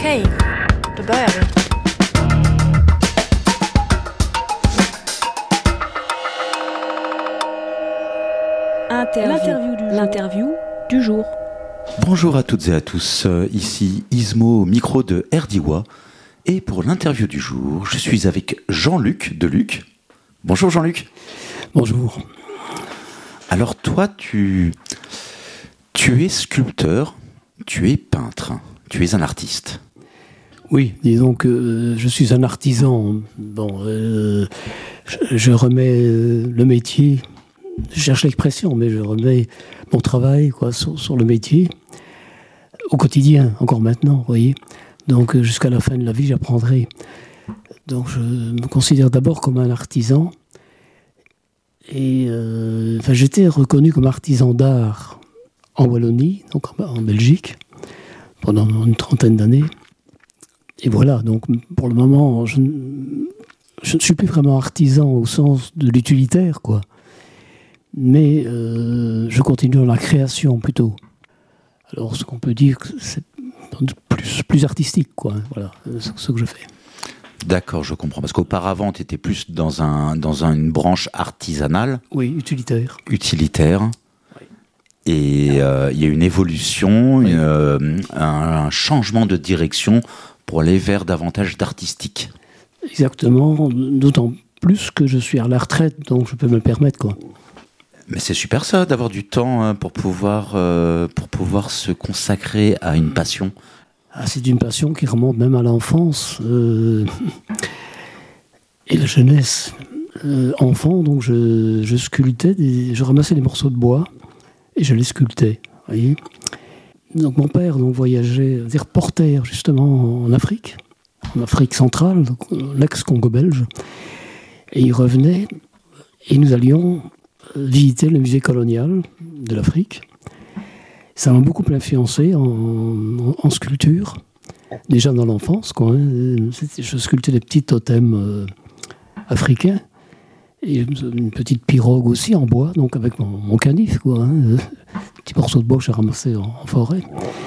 Okej, då börjar vi. L'interview du jour. Bonjour à toutes et à tous, ici Ismo au micro de RDIWA. Et pour l'interview du jour, je suis avec Jean-Luc de Luc. Bonjour Jean-Luc. Bonjour. Alors toi, tu es sculpteur, tu es peintre, tu es un artiste. Oui, disons que je suis un artisan. Bon, je remets le métier, je cherche l'expression, mais je remets mon travail sur le métier, au quotidien, encore maintenant, vous voyez. Donc jusqu'à la fin de la vie, j'apprendrai. Donc je me considère d'abord comme un artisan. Et j'étais reconnu comme artisan d'art en Wallonie, donc en Belgique, pendant une 30aine d'années. Et voilà, donc pour le moment, je ne suis plus vraiment artisan au sens de l'utilitaire, quoi. Mais je continue dans la création plutôt. Alors ce qu'on peut dire, c'est plus artistique, quoi. Voilà, c'est ce que je fais. D'accord, je comprends. Parce qu'auparavant, tu étais plus dans une branche artisanale. Oui, utilitaire. Utilitaire. Oui. Et il y a une évolution, oui. Un changement de direction pour aller vers davantage d'artistique. Exactement, d'autant plus que je suis à la retraite, donc je peux me le permettre, quoi. Mais c'est super ça, d'avoir du temps pour pouvoir se consacrer à une passion. Ah, c'est une passion qui remonte même à l'enfance et la jeunesse. Enfant, donc je sculptais, je ramassais des morceaux de bois et je les sculptais. Voyez. Donc mon père voyageait, reporter justement en Afrique centrale, donc, l'ex-Congo belge, et il revenait et nous allions visiter le musée colonial de l'Afrique. Ça m'a beaucoup influencé en sculpture, déjà dans l'enfance, quoi, hein. Je sculptais des petits totems africains, et une petite pirogue aussi en bois, donc avec mon canif, quoi, hein, petit morceau de bois que j'ai ramassé en forêt.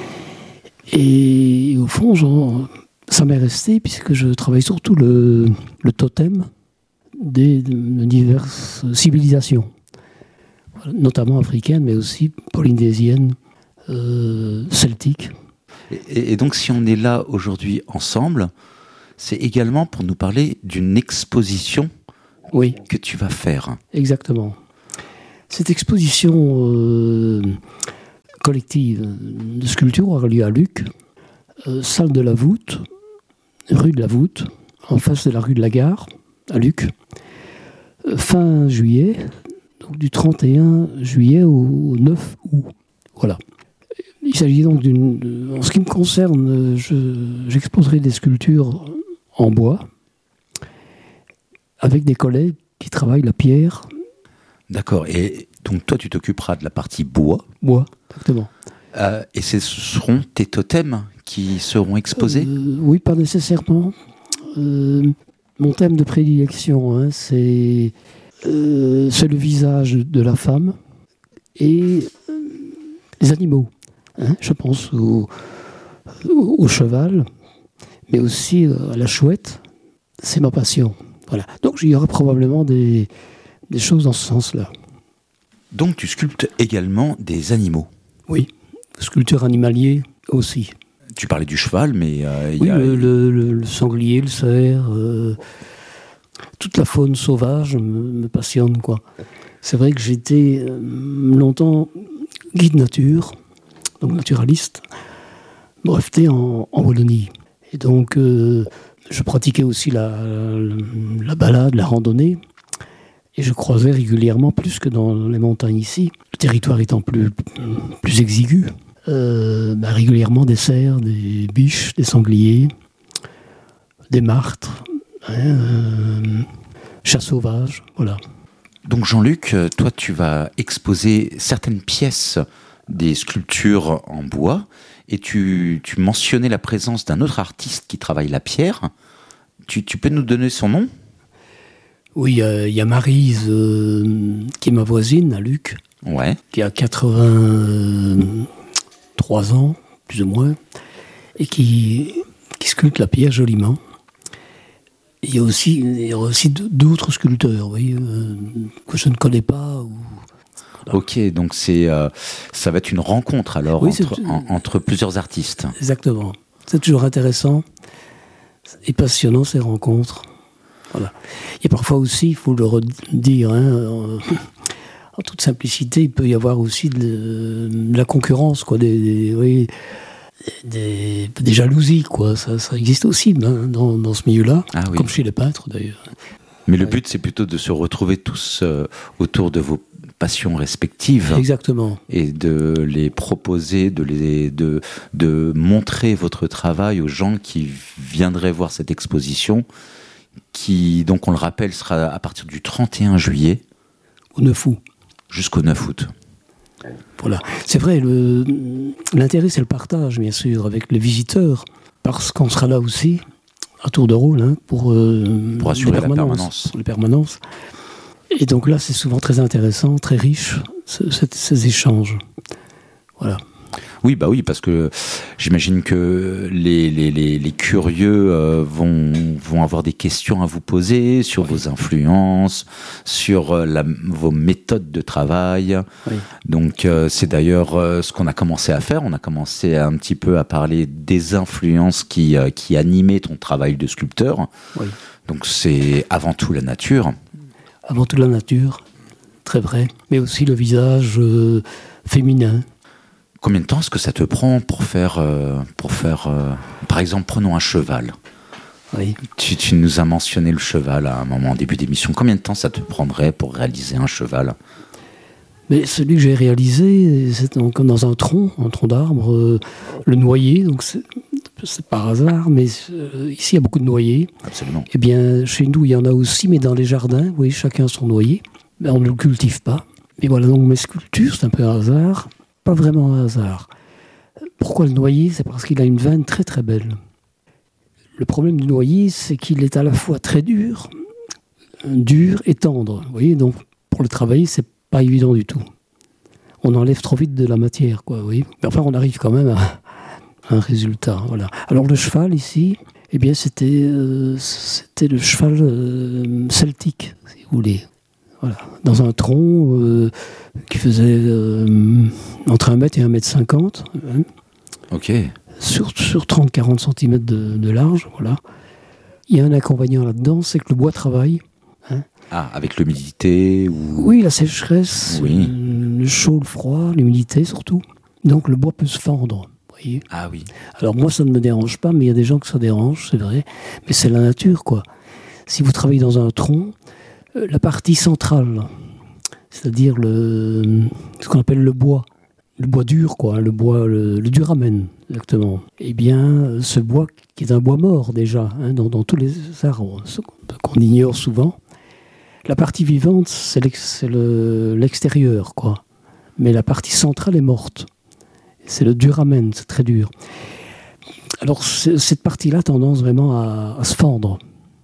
Et au fond, ça m'est resté, puisque je travaille surtout le totem de diverses civilisations, notamment africaines, mais aussi polynésiennes, celtique. Et donc si on est là aujourd'hui ensemble, c'est également pour nous parler d'une exposition oui. que tu vas faire. Exactement. Cette exposition collective de sculpture aura lieu à Luc, salle de la Voûte, rue de la Voûte, en face de la rue de la Gare, à Luc, fin juillet, donc du 31 juillet au 9 août. Voilà. Il s'agit donc en ce qui me concerne, j'exposerai des sculptures en bois avec des collègues qui travaillent la pierre. D'accord. Et donc toi, tu t'occuperas de la partie bois. Bois, exactement. Et ce seront tes totems qui seront exposés ? Oui, pas nécessairement. Mon thème de prédilection, hein, c'est le visage de la femme et les animaux. Hein, je pense au cheval, mais aussi à la chouette. C'est ma passion. Voilà. Donc il y aura probablement des choses dans ce sens-là. Donc tu sculptes également des animaux ? Oui, sculpteur animalier aussi. Tu parlais du cheval, mais... oui, le sanglier, le cerf, toute la faune sauvage me passionne, quoi. C'est vrai que j'étais longtemps guide nature, donc naturaliste, breveté en Wallonie. Et donc, je pratiquais aussi la balade, la randonnée, et je croisais régulièrement, plus que dans les montagnes ici, le territoire étant plus exigu, régulièrement des cerfs, des biches, des sangliers, des martres, chats sauvages, voilà. Donc Jean-Luc, toi tu vas exposer certaines pièces des sculptures en bois, et tu mentionnais la présence d'un autre artiste qui travaille la pierre. Tu peux nous donner son nom ? Oui, il y a Maryse, qui est ma voisine à Luc, ouais. Qui a 83 ans, plus ou moins, et qui sculpte la pierre joliment. Il y a aussi d'autres sculpteurs, vous voyez, que je ne connais pas. Ok, donc ça va être une rencontre alors Oui, entre plusieurs artistes. Exactement. C'est toujours intéressant et passionnant ces rencontres. Voilà. Et parfois aussi, il faut le redire, en toute simplicité, il peut y avoir aussi de la concurrence, quoi, des jalousies, quoi. Ça existe aussi dans ce milieu-là, comme chez les peintres d'ailleurs. Mais le but, c'est plutôt de se retrouver tous autour de vos passions respectives. Exactement. Et de les proposer, de montrer votre travail aux gens qui viendraient voir cette exposition, qui, donc on le rappelle, sera à partir du 31 juillet. Au 9 août. Jusqu'au 9 août. Voilà. C'est vrai, l'intérêt, c'est le partage, bien sûr, avec les visiteurs, parce qu'on sera là aussi, à tour de rôle, pour assurer les permanences. Et donc là, c'est souvent très intéressant, très riche, ces échanges. Voilà. Oui, parce que j'imagine que les curieux vont avoir des questions à vous poser sur vos influences, sur vos méthodes de travail. Oui. Donc c'est d'ailleurs ce qu'on a commencé à faire. On a commencé un petit peu à parler des influences qui animaient ton travail de sculpteur. Oui. Donc c'est avant tout la nature. Avant tout la nature, très vrai. Mais aussi le visage féminin. Combien de temps est-ce que ça te prend pour faire par exemple, prenons un cheval. Oui. Tu nous as mentionné le cheval à un moment en début d'émission. Combien de temps ça te prendrait pour réaliser un cheval ? Mais celui que j'ai réalisé, c'est donc dans un tronc d'arbre, le noyer. Donc c'est par hasard, mais ici il y a beaucoup de noyers. Absolument. Eh bien, chez nous, il y en a aussi, mais dans les jardins, vous voyez, chacun son noyer. Ben, on ne le cultive pas. Et voilà, donc mes sculptures, c'est un peu un hasard. Pas vraiment un hasard. Pourquoi le noyer ? C'est parce qu'il a une veine très très belle. Le problème du noyer, c'est qu'il est à la fois très dur et tendre. Vous voyez, donc pour le travailler, c'est pas évident du tout. On enlève trop vite de la matière, quoi. Vous voyez. Mais enfin, on arrive quand même à un résultat. Voilà. Alors le cheval ici, eh bien c'était le cheval celtique, si vous voulez. Voilà, dans un tronc qui faisait entre 1 mètre et 1 mètre 50. Ok. Sur 30-40 cm de large, voilà. Il y a un inconvénient là-dedans, c'est que le bois travaille. Avec l'humidité ou... Oui, la sécheresse, le chaud, le froid, l'humidité surtout. Donc le bois peut se fendre, voyez. Ah oui. Alors moi, ça ne me dérange pas, mais il y a des gens que ça dérange, c'est vrai. Mais c'est la nature, quoi. Si vous travaillez dans un tronc, la partie centrale, c'est-à-dire ce qu'on appelle le bois dur, quoi, le duramen, exactement. Eh bien, ce bois qui est un bois mort déjà, dans tous les arbres, qu'on ignore souvent. La partie vivante, c'est l'extérieur, quoi. Mais la partie centrale est morte. C'est le duramen, c'est très dur. Alors, cette partie-là a tendance vraiment à se fendre.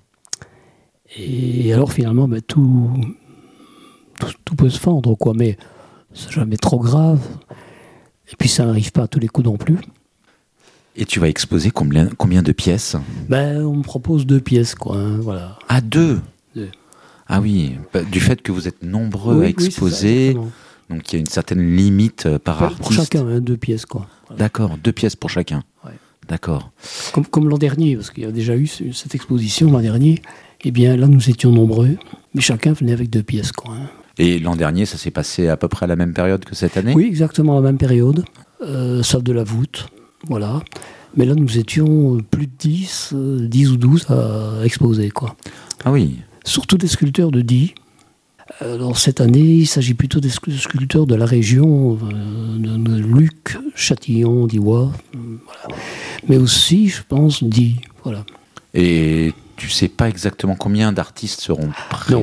Et alors finalement, tout peut se fendre, quoi. Mais c'est jamais trop grave. Et puis ça n'arrive pas à tous les coups non plus. Et tu vas exposer combien de pièces ? On me propose 2 pièces, quoi. Voilà. Ah, 2 ? Ah oui, du fait que vous êtes nombreux à exposer, donc il y a une certaine limite par artiste. Pour chacun, 2 pièces, quoi. Voilà. D'accord, 2 pièces pour chacun. Ouais. D'accord. Comme l'an dernier, parce qu'il y a déjà eu cette exposition l'an dernier. Eh bien, là, nous étions nombreux, mais chacun venait avec 2 pièces, quoi. Et l'an dernier, ça s'est passé à peu près à la même période que cette année ? Oui, exactement à la même période. Salle de la voûte, voilà. Mais là, nous étions plus de 10 ou 12 à exposer, quoi. Ah oui. Surtout des sculpteurs de Die. Alors, cette année, il s'agit plutôt des sculpteurs de la région de Luc, Châtillon, Diois, voilà. Mais aussi, je pense, Die, voilà. Et tu sais pas exactement combien d'artistes seront présents ?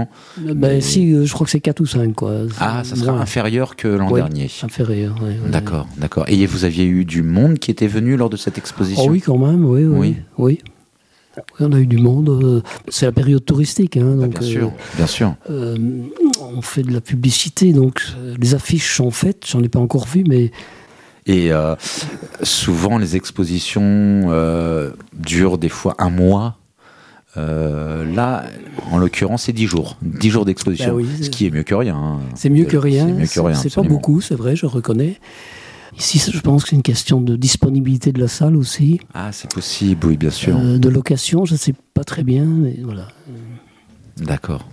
Si, je crois que c'est 4 ou 5, quoi. Ah, ça sera inférieur que l'an dernier. Inférieur, oui. D'accord. Et vous aviez eu du monde qui était venu lors de cette exposition ? Oh oui, quand même, oui. Oui, on a eu du monde. C'est la période touristique, donc, bien sûr. On fait de la publicité, donc les affiches sont faites. J'en ai pas encore vu, mais Et souvent, les expositions durent des fois un mois. Là, en l'occurrence, c'est 10 jours. 10 jours d'exposition. Ben oui, ce qui est mieux que rien. Hein. C'est mieux que rien. C'est mieux que rien, c'est pas absolument. beaucoup, c'est vrai, je reconnais. Ici, je pense que c'est une question de disponibilité de la salle aussi. Ah, c'est possible, oui, bien sûr. De location, je ne sais pas très bien, mais voilà. D'accord.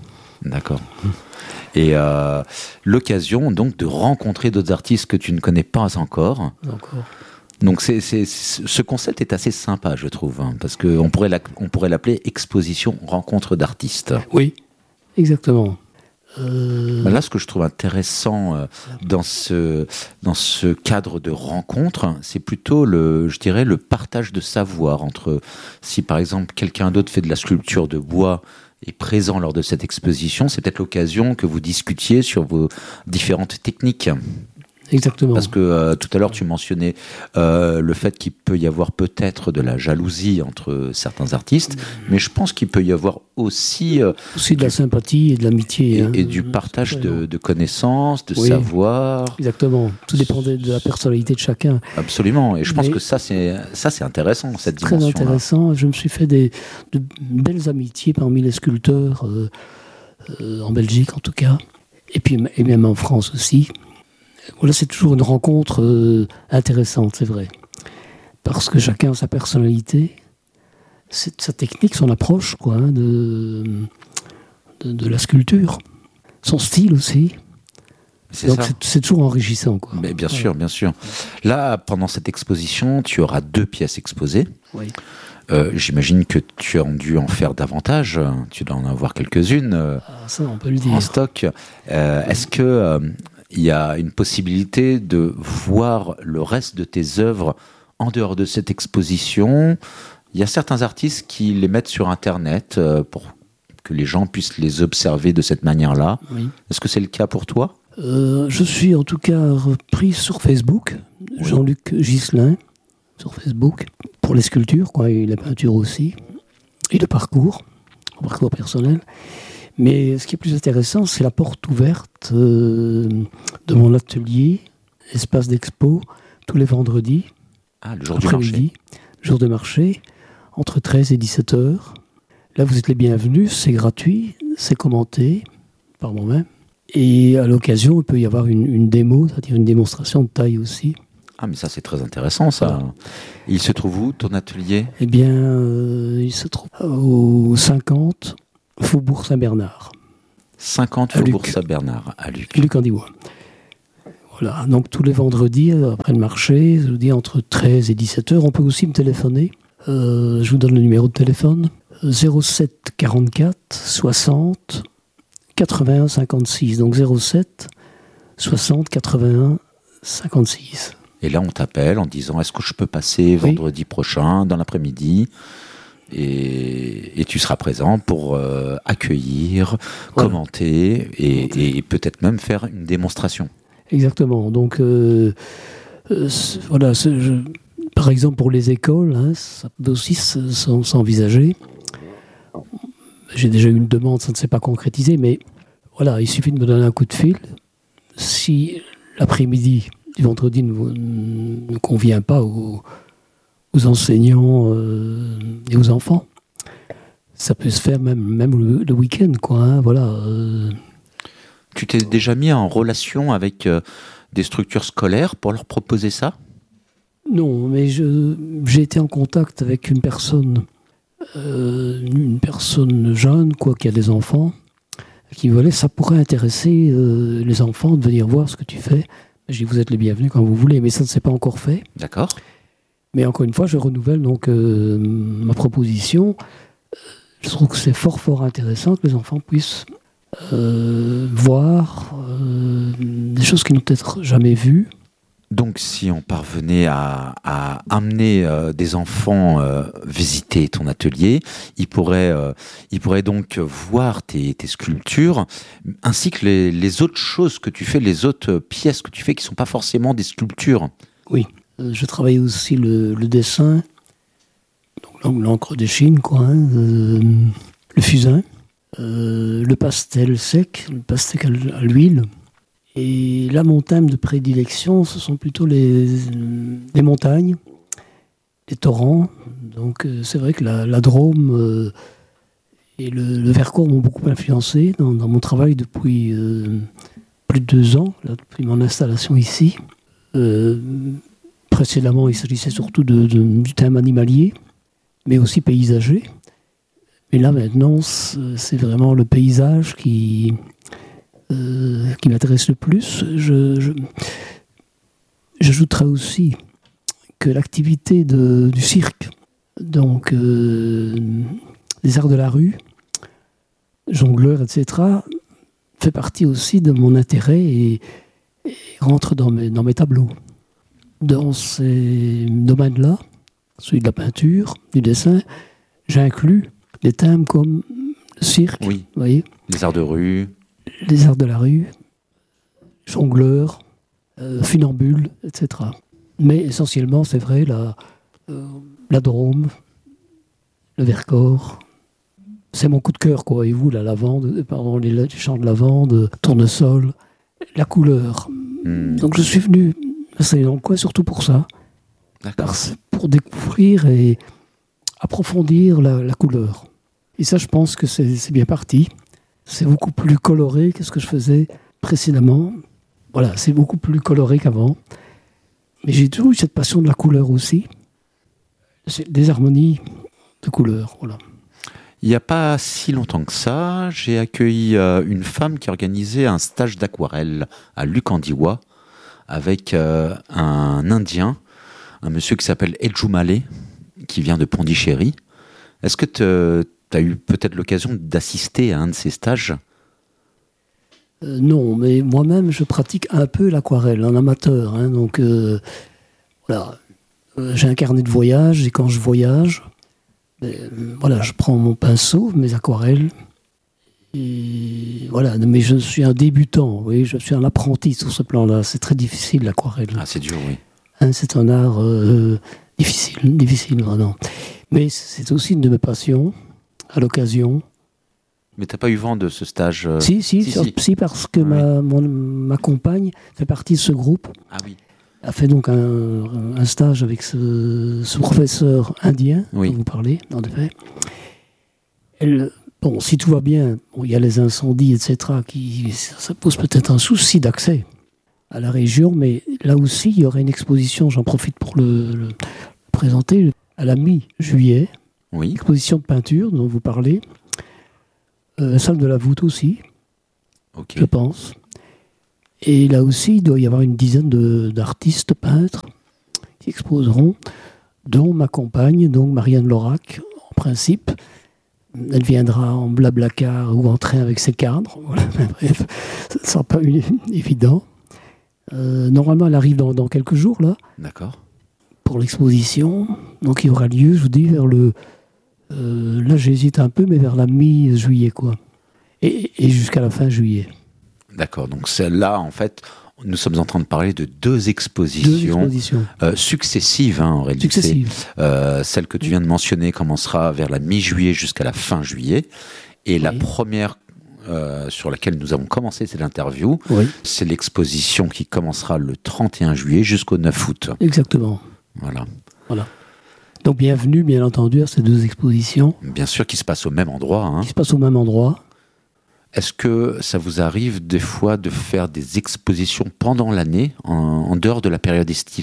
Et l'occasion, donc, de rencontrer d'autres artistes que tu ne connais pas encore. Donc, ce concept est assez sympa, je trouve, hein, parce qu'on pourrait l'appeler exposition rencontre d'artistes. Oui, exactement. Là, ce que je trouve intéressant dans ce cadre de rencontre, c'est plutôt je dirais, le partage de savoir entre, si par exemple quelqu'un d'autre fait de la sculpture de bois est présent lors de cette exposition, c'est peut-être l'occasion que vous discutiez sur vos différentes techniques. Exactement. Parce que tout à l'heure, tu mentionnais le fait qu'il peut y avoir peut-être de la jalousie entre certains artistes, mais je pense qu'il peut y avoir aussi de la sympathie et de l'amitié. Et du partage de connaissances, de savoir. Exactement. Tout dépend de la personnalité de chacun. Absolument. Et je pense que ça, c'est intéressant, cette dimension-là. Très intéressant. Je me suis fait de belles amitiés parmi les sculpteurs, en Belgique en tout cas, et même en France aussi. Voilà, c'est toujours une rencontre intéressante, c'est vrai. Parce que chacun a sa personnalité, sa technique, son approche de la sculpture, son style aussi. Donc c'est toujours enrichissant. Mais bien sûr, bien sûr. Là, pendant cette exposition, tu auras 2 pièces exposées. Oui. J'imagine que tu as dû en faire davantage. Tu dois en avoir quelques-unes ça, on peut le dire. En stock. Est-ce que... il y a une possibilité de voir le reste de tes œuvres en dehors de cette exposition. Il y a certains artistes qui les mettent sur Internet pour que les gens puissent les observer de cette manière-là. Oui. Est-ce que c'est le cas pour toi ? Je suis en tout cas repris sur Facebook, oui. Jean-Luc Ghislain, sur Facebook, pour les sculptures, et la peinture aussi, et le parcours personnel. Mais ce qui est plus intéressant, c'est la porte ouverte de mon atelier, espace d'expo, tous les vendredis, le jour du marché. Jour de marché, entre 13 et 17 heures. Là, vous êtes les bienvenus, c'est gratuit, c'est commenté par moi-même. Et à l'occasion, il peut y avoir une démo, c'est-à-dire une démonstration de taille aussi. Ah, mais ça, c'est très intéressant, ça. Voilà. Il se trouve où, ton atelier ? Eh bien, il se trouve au 50... Faubourg Saint-Bernard. 50 Faubourg Saint-Bernard, à Luc. Luc en Divois. Voilà, donc tous les vendredis, après le marché, je vous dis entre 13 et 17 heures, on peut aussi me téléphoner. Je vous donne le numéro de téléphone. 07 44 60 81 56. Donc 07 60 81 56. Et là, on t'appelle en disant, est-ce que je peux passer vendredi prochain, dans l'après-midi ? Et tu seras présent pour accueillir, commenter et peut-être même faire une démonstration. Exactement. Donc, voilà, par exemple pour les écoles, ça peut aussi s'envisager. J'ai déjà eu une demande, ça ne s'est pas concrétisé, mais voilà, il suffit de me donner un coup de fil. Si l'après-midi du vendredi ne convient pas aux enseignants et aux enfants. Ça peut se faire même le week-end, voilà. Tu t'es déjà mis en relation avec des structures scolaires pour leur proposer ça ? Non, mais j'ai été en contact avec une personne jeune, qui a des enfants, qui me disait, ça pourrait intéresser les enfants de venir voir ce que tu fais. J'ai dit, vous êtes les bienvenus quand vous voulez, mais ça ne s'est pas encore fait. D'accord. Mais encore une fois, je renouvelle donc ma proposition. Je trouve que c'est fort intéressant que les enfants puissent voir des choses qu'ils n'ont peut-être jamais vues. Donc, si on parvenait à amener des enfants visiter ton atelier, ils pourraient donc voir tes sculptures, ainsi que les autres choses que tu fais, les autres pièces que tu fais qui ne sont pas forcément des sculptures. Oui. Je travaille aussi le dessin, donc l'encre de Chine, le fusain, le pastel sec, le pastel à l'huile, Et là, mon thème de prédilection, ce sont plutôt les montagnes, les torrents. Donc c'est vrai que la Drôme et le Vercors m'ont beaucoup influencé dans mon travail depuis plus de 2 ans, là, depuis mon installation ici. Précédemment, il s'agissait surtout du thème animalier, mais aussi paysager. Mais là, maintenant, c'est vraiment le paysage qui m'intéresse le plus. J'ajouterais aussi que l'activité du cirque, donc les arts de la rue, jongleurs, etc., fait partie aussi de mon intérêt et rentre dans mes tableaux. Dans ces domaines-là, celui de la peinture, du dessin, j'inclus des thèmes comme le cirque, Oui. Vous voyez, Les arts de rue. les arts de la rue, jongleurs, funambules, etc. Mais essentiellement, c'est vrai, la Drôme, le Vercors, c'est mon coup de cœur, quoi. Et vous, la lavande, les champs de lavande, tournesol, la couleur. Donc je suis venu m'installer dans le coin surtout pour ça. D'accord. Pour découvrir et approfondir la couleur. Et ça, je pense que c'est bien parti. C'est beaucoup plus coloré que ce que je faisais précédemment. Voilà, c'est beaucoup plus coloré qu'avant. Mais j'ai toujours eu cette passion de la couleur aussi. C'est des harmonies de couleurs, voilà. Il n'y a pas si longtemps que ça, j'ai accueilli une femme qui organisait un stage d'aquarelle à Lukandiwa avec un Indien, un monsieur qui s'appelle Ejumale, qui vient de Pondichéry. Est-ce que tu as eu peut-être l'occasion d'assister à un de ces stages ? Non, mais moi-même, je pratique un peu l'aquarelle, en amateur. Hein, donc, voilà. J'ai un carnet de voyage, et quand je voyage, voilà, je prends mon pinceau, mes aquarelles, et voilà. Mais je suis un débutant, oui, je suis un apprenti sur ce plan-là. C'est très difficile, l'aquarelle. Ah, c'est dur, oui. Hein, c'est un art difficile, vraiment. Mais c'est aussi une de mes passions, à l'occasion. Mais t'as pas eu vent de ce stage Si, parce que ma compagne fait partie de ce groupe. Ah oui. A fait donc un stage avec ce professeur indien dont vous parlez, en effet. Bon, si tout va bien, il y a les incendies, etc., ça pose peut-être un souci d'accès à la région, mais là aussi, il y aurait une exposition, j'en profite pour le présenter, à la mi-juillet, exposition de peinture dont vous parlez, salle de la voûte aussi, je pense. Et là aussi, il doit y avoir une dizaine d'artistes peintres qui exposeront, dont ma compagne, donc Marianne Lorac, en principe. Elle viendra en blablacar ou en train avec ses cadres. Voilà. Bref, ça ne sera pas évident. Normalement, elle arrive dans quelques jours, là. D'accord. Pour l'exposition. Donc, il y aura lieu, je vous dis, vers là, j'hésite un peu, mais vers la mi-juillet, quoi. Et jusqu'à la fin juillet. D'accord, donc celle-là, en fait, nous sommes en train de parler de deux expositions. Successives, hein, en réalité. Successives. Celle que tu viens de mentionner commencera vers la mi-juillet jusqu'à la fin juillet. Et la première sur laquelle nous avons commencé cette interview, c'est l'exposition qui commencera le 31 juillet jusqu'au 9 août. Exactement. Voilà. Donc bienvenue, bien entendu, à ces deux expositions. Bien sûr, qui se passent au même endroit. Hein. Qui se passent au même endroit. Est-ce que ça vous arrive des fois de faire des expositions pendant l'année, en dehors de la période estivale ?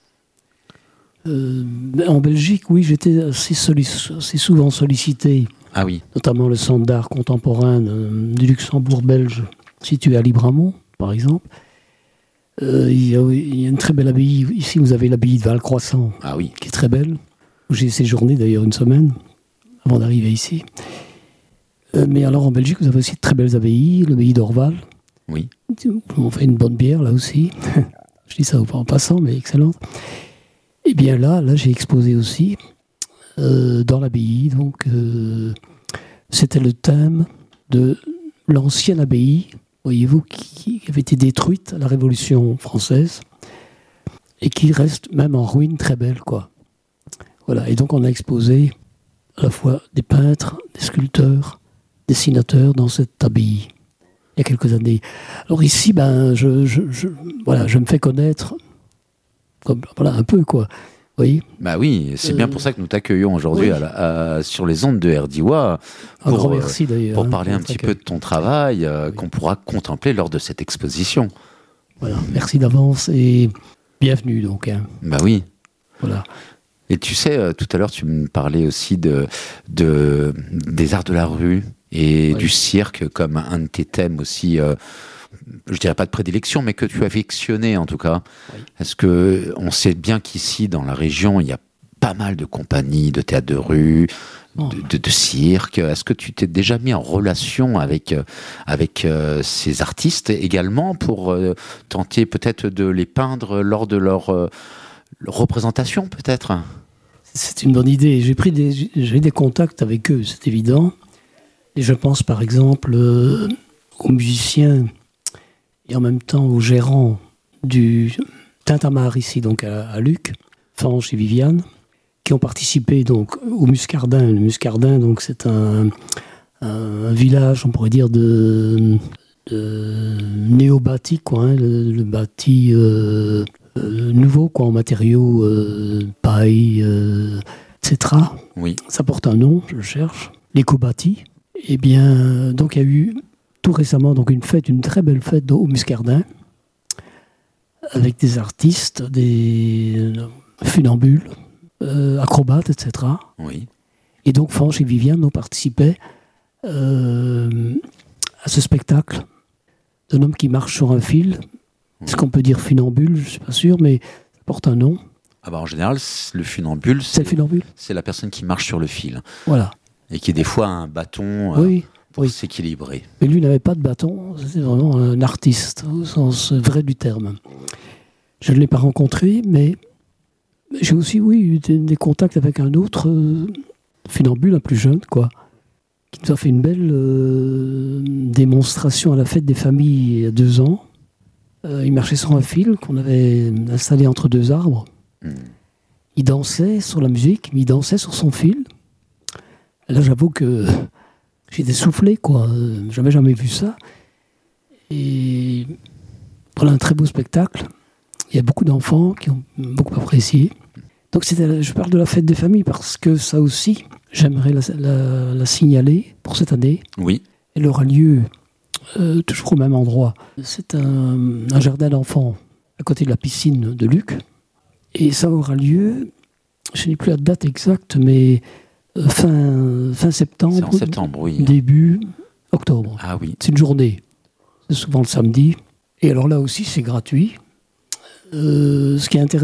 En Belgique, oui, j'étais assez souvent sollicité. Ah oui. Notamment le Centre d'art contemporain du Luxembourg belge, situé à Libramont, par exemple. Il y a une très belle abbaye. Ici, vous avez l'abbaye de Val-Croissant, qui est très belle, où j'ai séjourné d'ailleurs une semaine avant d'arriver ici. Mais alors en Belgique, vous avez aussi de très belles abbayes, l'abbaye d'Orval. Oui. On fait une bonne bière là aussi. Je dis ça en passant, mais excellente. Et bien là j'ai exposé aussi dans l'abbaye. Donc c'était le thème de l'ancienne abbaye, voyez-vous, qui avait été détruite à la Révolution française et qui reste même en ruine très belle, quoi. Voilà. Et donc on a exposé à la fois des peintres, des sculpteurs, dessinateurs dans cette abbaye. il y a quelques années. Alors ici, je me fais connaître comme, un peu, quoi. Oui. Bah oui, c'est bien pour ça que nous t'accueillons aujourd'hui sur les ondes de RDIWA Un grand merci d'ailleurs. Pour parler un petit peu de ton travail qu'on pourra contempler lors de cette exposition. Voilà, merci d'avance et bienvenue donc. Hein. Bah oui. Voilà. Et tu sais, tout à l'heure, tu me parlais aussi des arts de la rue et du cirque comme un de tes thèmes aussi, je dirais pas de prédilection, mais que tu as affectionné en tout cas. Oui. Est-ce que on sait bien qu'ici, dans la région, il y a pas mal de compagnies, de théâtre de rue, de cirque. Est-ce que tu t'es déjà mis en relation avec ces artistes également pour tenter peut-être de les peindre lors de leur représentation peut-être? C'est une bonne idée. J'ai des contacts avec eux, c'est évident. Et je pense par exemple aux musiciens et en même temps aux gérants du Tintamarre ici, donc à Luc, Fange et Viviane, qui ont participé donc au Muscardin. Le Muscardin, donc c'est un village, on pourrait dire de néo-bâti, quoi, hein, le bâti nouveau, quoi, en matériaux paille, etc. Oui. Ça porte un nom, je le cherche. L'éco-bâti. Eh bien, donc il y a eu tout récemment donc une très belle fête au Muscardin, avec des artistes, des funambules, acrobates, etc. Oui. Et donc Fange et Viviane ont participé à ce spectacle d'un homme qui marche sur un fil. Est-ce qu'on peut dire funambule? Je ne suis pas sûr, mais ça porte un nom. Ah bah en général, le funambule, c'est la personne qui marche sur le fil. Voilà. Et qui des fois a un bâton pour s'équilibrer. Mais lui n'avait pas de bâton, c'était vraiment un artiste, au sens vrai du terme. Je ne l'ai pas rencontré, mais j'ai aussi, eu des contacts avec un autre funambule, un plus jeune, quoi, qui nous a fait une belle démonstration à la fête des familles il y a 2 ans. Il marchait sur un fil qu'on avait installé entre 2 arbres. Il dansait sur la musique, mais il dansait sur son fil. Et là, j'avoue que j'étais soufflé, quoi. J'avais jamais vu ça. Et voilà, un très beau spectacle. Il y a beaucoup d'enfants qui ont beaucoup apprécié. Donc je parle de la fête des familles parce que ça aussi, j'aimerais la signaler pour cette année. Oui. Elle aura lieu toujours au même endroit. C'est un jardin d'enfants à côté de la piscine de Luc. Et ça aura lieu, je n'ai plus la date exacte, mais fin septembre. C'est en septembre, oui. Début octobre. Ah oui. C'est une journée. C'est souvent le samedi. Et alors là aussi, c'est gratuit. Ce qui est intéressant,